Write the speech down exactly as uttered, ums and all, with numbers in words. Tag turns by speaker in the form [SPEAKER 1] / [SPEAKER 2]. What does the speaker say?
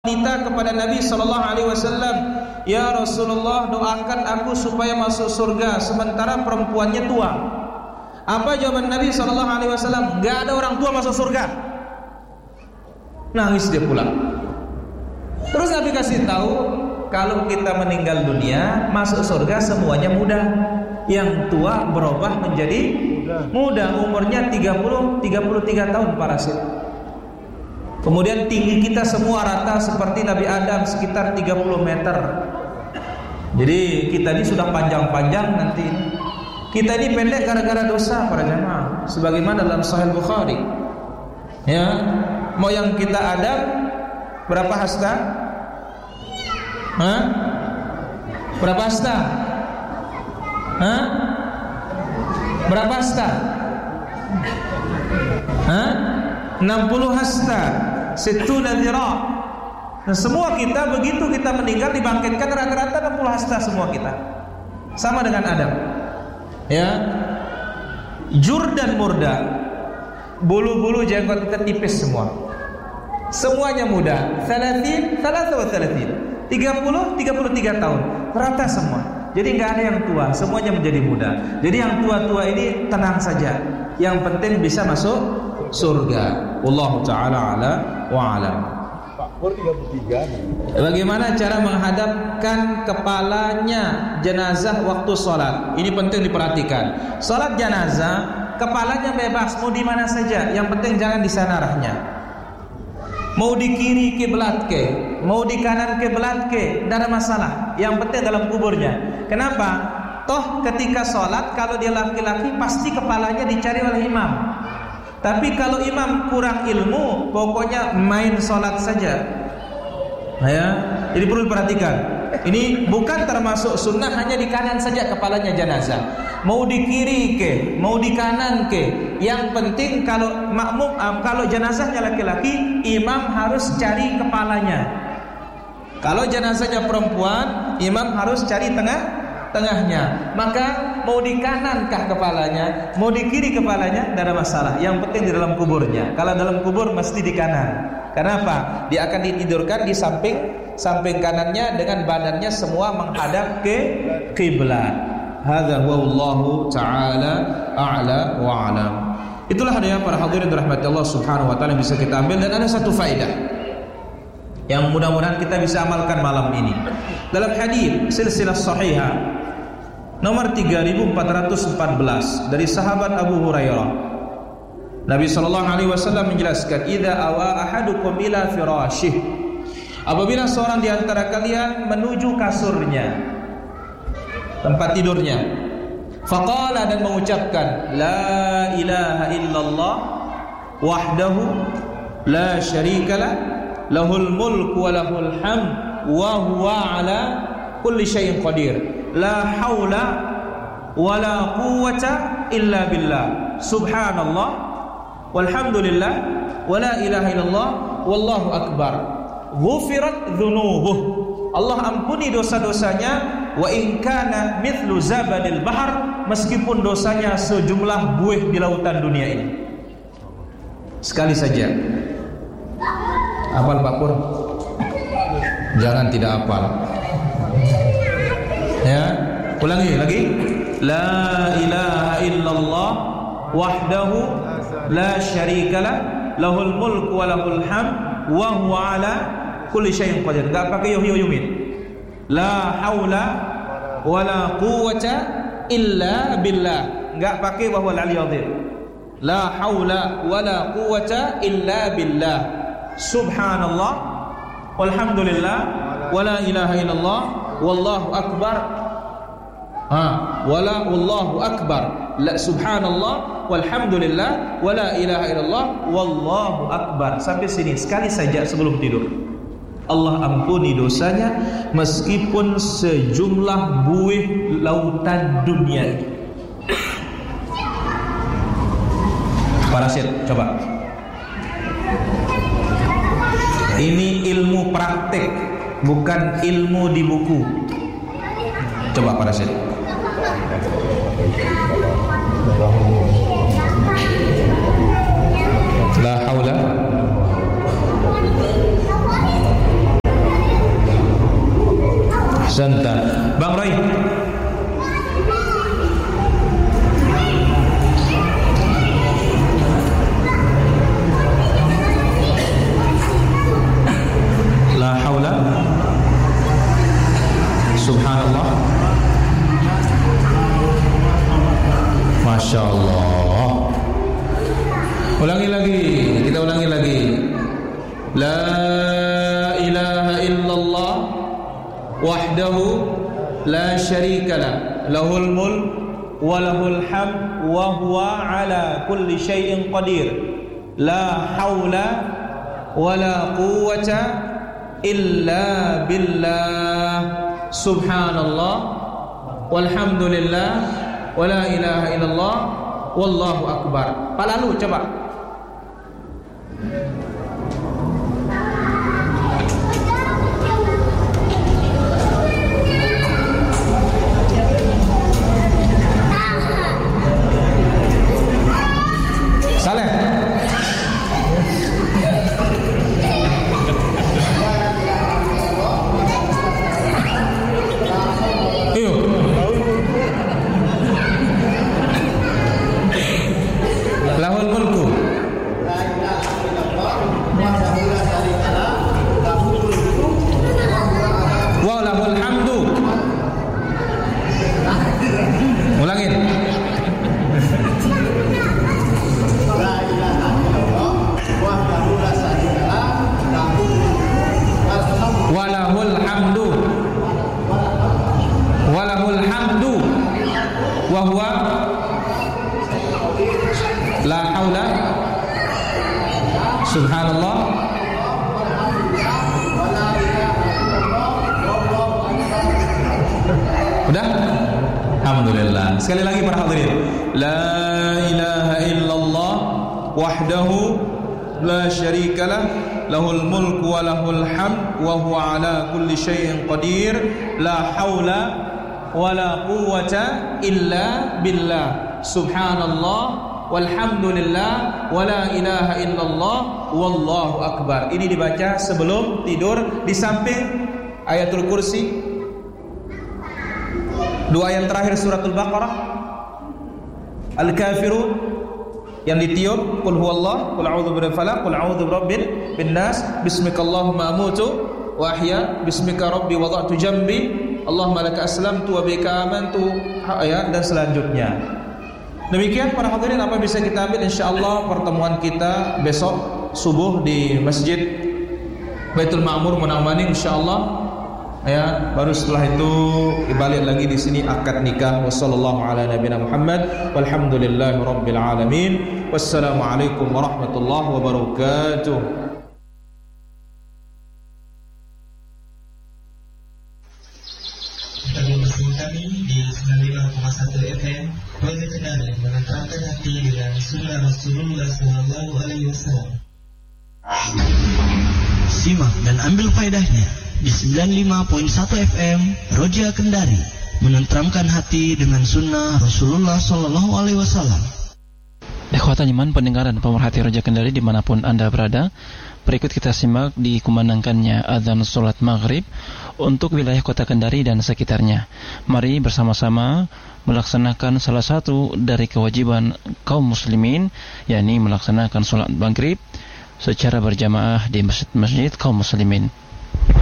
[SPEAKER 1] wanita kepada Nabi sallallahu alaihi wasallam, "Ya Rasulullah, doakan aku supaya masuk surga sementara perempuannya tua." Apa jawaban Nabi sallallahu alaihi wasallam? Enggak ada orang tua masuk surga. Nangis dia pulang. Terus Nabi kasih tahu, kalau kita meninggal dunia, masuk surga semuanya muda. Yang tua berubah menjadi muda, umurnya tiga puluh tiga puluh tiga tahun parasit. Kemudian tinggi kita semua rata seperti Nabi Adam, sekitar tiga puluh meter. Jadi kita ini sudah panjang-panjang nanti. Kita ini pendek gara-gara dosa para jamaah, sebagaimana dalam Sahih Bukhari. Ya, moyang kita Adam berapa hasta? Hah? Berapa hasta? Hah? Berapa hasta? Hah? enam puluh hasta, situna dhira'. Nah, semua kita begitu kita meninggal dibangkitkan rata-rata enam puluh hasta semua kita. Sama dengan Adam. Ya. Jur dan murda. Bulu-bulu jenggot kita tipis semua. Semuanya muda. Salatin, salatu wa salatin. tiga puluh, tiga puluh tiga tahun. Rata semua. Jadi enggak ada yang tua, semuanya menjadi muda. Jadi yang tua-tua ini tenang saja. Yang penting bisa masuk surga. Wallahu taala ala wa alam. Bagaimana cara menghadapkan kepalanya jenazah waktu sholat? Ini penting diperhatikan. Sholat jenazah, kepalanya bebas mau di mana saja. Yang penting jangan di sana arahnya. Mau di kiri kiblat ke, mau di kanan kiblat ke, tidak ada masalah. Yang penting dalam kuburnya. Kenapa? Toh ketika sholat, kalau dia laki-laki pasti kepalanya dicari oleh imam. Tapi kalau imam kurang ilmu, pokoknya main sholat saja. Nah ya, jadi perlu diperhatikan. Ini bukan termasuk sunnah hanya di kanan saja kepalanya jenazah. Mau di kiri ke, mau di kanan ke. Yang penting kalau makmum, kalau jenazahnya laki-laki, imam harus cari kepalanya. Kalau jenazahnya perempuan, imam harus cari tengah tengahnya. Maka mau di kanankah kepalanya, mau di kiri kepalanya, tidak ada masalah. Yang penting di dalam kuburnya. Kalau dalam kubur mesti di kanan. Kenapa? Dia akan ditidurkan di samping samping kanannya dengan badannya semua menghadap ke kiblat. Hadza wallahu taala a'la wa a'lam. Itulah dia para hadirin dirahmati Allah Subhanahu wa taala yang bisa kita ambil, dan ada satu faedah yang mudah-mudahan kita bisa amalkan malam ini. Dalam hadis silsilah sahihah nomor tiga ribu empat ratus empat belas dari sahabat Abu Hurairah, Nabi sallallahu alaihi wasallam menjelaskan, "Idza awa ahadukum ila firasyih." Apabila seorang di antara kalian menuju kasurnya, tempat tidurnya, faqala, dan mengucapkan, "La ilaha illallah wahdahu la syarikalah, lahul mulku wa lahul hamd wa huwa ala kulli syai'in qadir. La haula wa la quwwata illa billah. Subhanallah walhamdulillah wa la ilaha illallah wallahu akbar. Ghufirat dhunubuh." Allah ampuni dosa-dosanya, wa in kana mithlu zabadil bahar, meskipun dosanya sejumlah buih di lautan dunia ini. Sekali saja. Hafal Pak Pur? Jangan tidak hafal. Ya, ulangi lagi. La ilaha illallah wahdahu la syarikalah, lahul mulku wa lahul hamd wa huwa ala kulli syai'in qadir. Enggak pakai yuhyumin. La haula wa la quwwata illa billah. Enggak pakai wa huwal aliyyul azim. La haula wa la quwwata illa billah. Subhanallah walhamdulillah wa la ilaha illallah wallahu akbar. Ha, wala wallahu akbar. La subhanallah walhamdulillah wa la ilaha illallah wallahu akbar. Sampai sini sekali saja sebelum tidur. Allah ampuni dosanya meskipun sejumlah buih lautan dunia. Parasit, coba. Ini ilmu praktek, bukan ilmu di buku. Coba parasit. La haula ahsanta. Bang Roy. La haula. Subhanallah. Masya Allah. Ulangi lagi, kita ulangi lagi. La ilaha illallah wahdahu la syarika lah, lahul mulk wa lahul hamd wa huwa ala kulli syai'in qadir. La haula wa la quwwata illa billah. Subhanallah walhamdulillah wa la ilaha illallah wallahu akbar. Pak Lalu coba. Saleh. Iyo. Lahul mulku wa lahul hamdu. Ulangin. Walahul hamdu walahul hamdu wa huwa la haula. Subhanallah. Udah? Alhamdulillah. Sekali lagi para hadirin. La ilaha illallah wahdahu la syarikalah, lahul mulku wa lahul hamd wa huwa ala kulli syai'in qadir. La haula wa la quwwata illa billah. Subhanallah walhamdulillah wa la ilaha illallah wallahu akbar. Ini dibaca sebelum tidur di samping ayatul kursi, dua ayat terakhir suratul Baqarah, Al-Kafirun yang ditiup, qul huwallah, qul a'udzu birabbil falaq, qul a'udzu birabbil nas, bismikallahumma amutu wa ahya, bismika rabbi wada'tu jambi, Allahumma laka aslamtu wa bika amantu, ayat dan selanjutnya. Demikian para hadirin apa bisa kita ambil, insyaallah pertemuan kita besok subuh di Masjid Baitul Ma'mur Munawwarin insyaallah. Ya, baru setelah itu balik lagi di sini akad nikah. Wassallallahu ala nabiyina Muhammad walhamdulillahi rabbil alamin. Wassalamualaikum warahmatullahi wabarakatuh.
[SPEAKER 2] Kami bersama kami di sembilan puluh lima koma satu F M Roja Kendari menenangkan hati dengan sunnah Rasulullah Sallallahu Alaihi Wasallam. Simak dan ambil faedahnya di sembilan puluh lima koma satu F M Roja Kendari, menenteramkan hati dengan sunnah Rasulullah Sallallahu Alaihi Wasallam.
[SPEAKER 3] Ikhwatan iman, pendengar dan pemerhati Roja Kendari dimanapun Anda berada, berikut kita simak dikumandangkannya azan sholat maghrib untuk wilayah kota Kendari dan sekitarnya. Mari bersama-sama melaksanakan salah satu dari kewajiban kaum muslimin, yakni melaksanakan sholat maghrib secara berjamaah di masjid-masjid kaum muslimin.